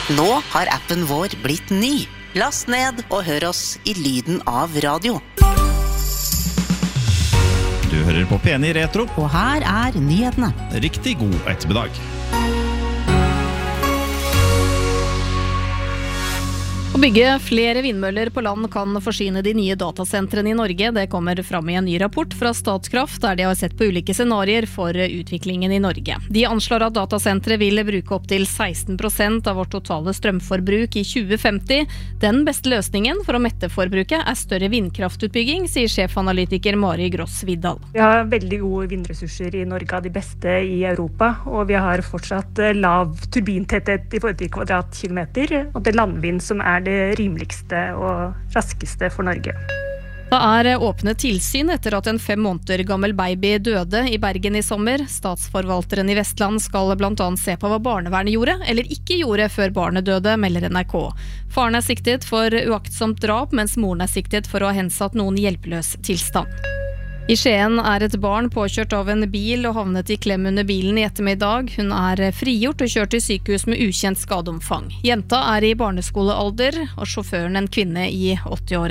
Nå har appen vår blitt ny. Last ned og hør oss i lyden av radio. Du hører på P1 i Retro. Og her nyhetene. Riktig god ettermiddag. Å bygge flere vindmøller på land kan forsyne de nye datasentrene i Norge. Det kommer fram i en ny rapport fra Statkraft, der de har sett på ulike scenarier for utviklingen i Norge. De anslår at datasentre vil bruke opp til 16% av vårt totale strømforbruk i 2050. Den beste løsningen for å mette forbruket større vindkraftutbygging, sier sjefanalytiker Mari Gross Vidal. Vi har veldig gode vindressurser i Norge, av de beste i Europa, og vi har fortsatt lav turbintetthet i forhold til kvadratkilometer, og det landvind som det rimeligste og raskeste for Norge. Det åpnet tilsyn etter at en 5 måneder gammel baby døde i Bergen i sommer. Statsforvalteren i Vestland skal blant annet se på hva barnevernet gjorde, eller ikke gjorde før barnet døde, melder NRK. Faren siktet for uaktsomt drap, mens moren siktet for å ha hensatt noen hjelpeløs tilstand. I Skien et barn påkjørt av en bil og havnet i klem under bilen i ettermiddag. Hun frigjort og kjørt til sykehus med ukjent skadeomfang. Jenta i barneskolealder, og sjåføren en kvinne i 80-årene.